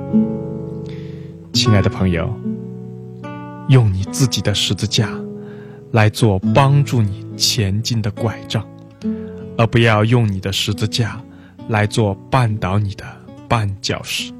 亲爱的朋友，用你自己的十字架来做帮助你前进的拐杖，而不要用你的十字架来做绊倒你的绊脚石。